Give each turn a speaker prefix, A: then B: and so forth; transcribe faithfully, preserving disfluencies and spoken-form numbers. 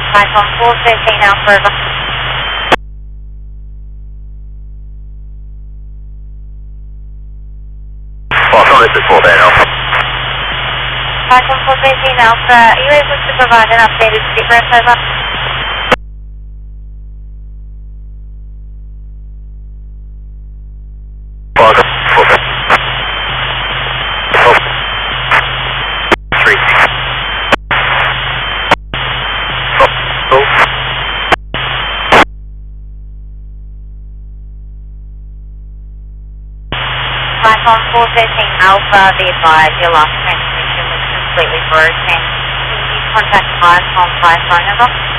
A: Platform four thirteen Alpha over.
B: Platform this is four there, Alpha.
A: Platform four thirteen Alpha, are you able to provide an updated sit rep over? Platform four thirteen Alpha, be advised your last transmission was completely broken. Can you contact Viacom by phone number?